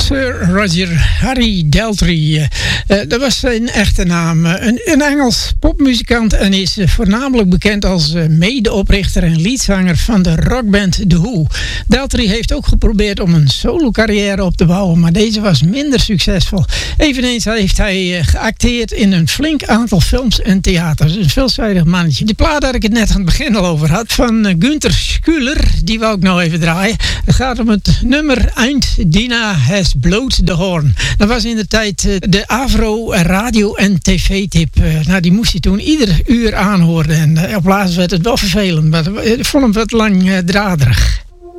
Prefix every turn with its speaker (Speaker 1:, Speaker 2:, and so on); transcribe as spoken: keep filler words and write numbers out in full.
Speaker 1: Sir Roger Harry Daltrey. Uh, uh, dat was zijn echte naam. Uh, een, een Engels popmuzikant en is uh, voornamelijk bekend als uh, medeoprichter en leadzanger van de rockband The Who. Daltrey heeft ook geprobeerd om een solo-carrière op te bouwen, maar deze was minder succesvol. Eveneens heeft hij uh, geacteerd in een flink aantal films en theaters. Een veelzijdig mannetje. De plaat waar ik het net aan het begin al over had, van uh, Günther Schuller, die wou ik nou even draaien. Het gaat om het nummer Eind Dina Has Blowed the Horn. Dat was in de tijd uh, de Avro radio- en tv-tip. Uh, nou, die moest je toen ieder uur aanhoren. En uh, op laatst werd het wel vervelend, maar ik vond hem wat langdraderig.